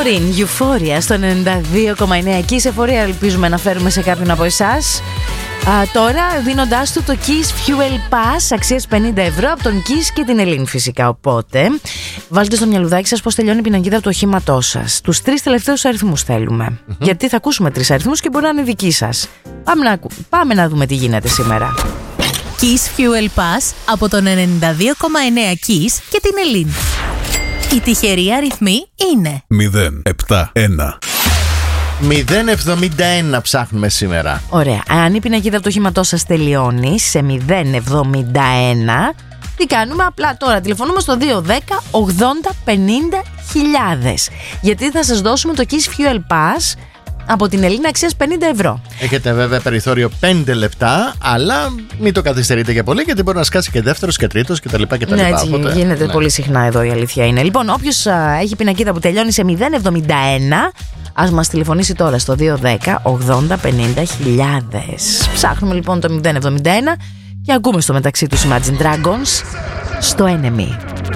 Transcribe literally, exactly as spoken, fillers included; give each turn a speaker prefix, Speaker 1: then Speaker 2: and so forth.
Speaker 1: Λόριν, Euphoria στο ενενήντα δύο κόμμα εννέα. Εκεί σε εφορία ελπίζουμε να φέρουμε σε κάποιον από εσάς. Α, τώρα δίνοντάς του το Kiss Fuel Pass αξίας πενήντα ευρώ από τον Kiss και την Ελλήνη φυσικά. Οπότε βάλτε στο μυαλουδάκι σας πως τελειώνει η πινακίδα του οχήματός σας. Τους τρεις τελευταίους αριθμούς θέλουμε. Mm-hmm. Γιατί θα ακούσουμε τρεις αριθμούς και μπορεί να είναι δικοί σας. Πάμε να, πάμε να δούμε τι γίνεται σήμερα.
Speaker 2: Kiss Fuel Pass από τον ενενήντα δύο κόμμα εννέα Kiss και την Ελλήνη. Οι τυχεροί αριθμοί είναι
Speaker 3: μηδέν επτά ένα.
Speaker 4: μηδέν εβδομήντα ένα ψάχνουμε σήμερα.
Speaker 1: Ωραία. Αν η πινακίδα του οχήματός σας τελειώνει σε μηδέν εβδομήντα ένα, τι κάνουμε? Απλά τώρα τηλεφωνούμε στο δύο δέκα ογδόντα πενήντα χιλιάδες. Γιατί θα σας δώσουμε το Kiss Fuel Pass από την Ελλήνη αξίας πενήντα ευρώ.
Speaker 4: Έχετε βέβαια περιθώριο πέντε λεπτά, αλλά μην το καθυστερείτε για πολύ, γιατί μπορεί να σκάσει και δεύτερος και τρίτος κτλ.
Speaker 1: Ναι, έτσι οπότε, γίνεται
Speaker 4: ναι. πολύ
Speaker 1: συχνά εδώ, η αλήθεια είναι. Λοιπόν, όποιος α, έχει πινακίδα που τελειώνει σε μηδέν εβδομήντα ένα, ας μας τηλεφωνήσει τώρα στο δύο δέκα ογδόντα πενήντα χιλιάδες. Ψάχνουμε λοιπόν το μηδέν εβδομήντα ένα και ακούμε στο μεταξύ τους Imagine Dragons στο Enemy.